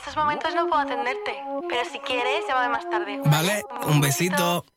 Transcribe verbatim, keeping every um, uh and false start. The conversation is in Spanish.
estos momentos no puedo atenderte, pero si quieres, llámame más tarde. Vale, un besito.